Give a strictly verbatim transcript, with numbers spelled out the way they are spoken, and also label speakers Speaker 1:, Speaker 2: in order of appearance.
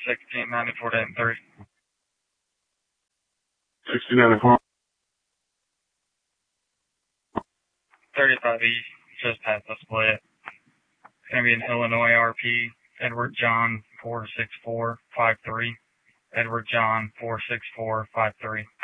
Speaker 1: sixteen ninety-four to three.
Speaker 2: sixteen ninety-four.
Speaker 1: thirty-five East, just past the split. It's going to be an Illinois R P, Edward John four six four five three. Edward John four six four five three.